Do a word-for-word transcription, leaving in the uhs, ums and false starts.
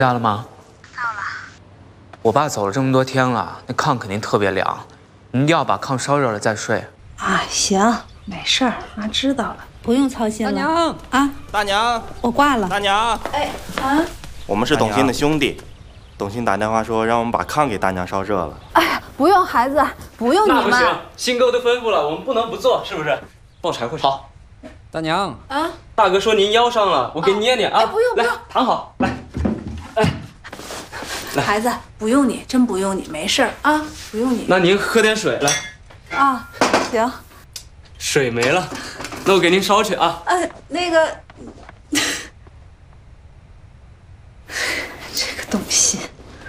家了吗？ 到了。 我爸走了这么多天了，那炕肯定特别凉，你一定要把炕烧热了再睡。 啊，行，没事儿，妈知道了，不用操心了。 大娘啊， 大娘， 我挂了。 大娘， 哎啊， 我们是董卿的兄弟，董卿打电话说让我们把炕给大娘烧热了。 哎呀，不用孩子，不用你们。 那不行，新哥都吩咐了，我们不能不做，是不是？抱柴火去。好。 大娘啊， 大哥说您腰伤了，我给你捏捏啊。 哎，不用不用， 躺好，来。来， 孩子，不用你，真不用你，没事儿啊，不用你。 那您喝点水来。 啊，行。 水没了，那我给您烧去啊。 呃，那个